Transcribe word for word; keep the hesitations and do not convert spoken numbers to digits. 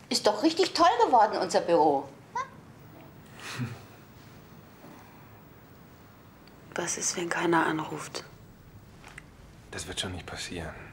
Ist doch richtig toll geworden, unser Büro. Hm? Was ist, wenn keiner anruft? Das wird schon nicht passieren.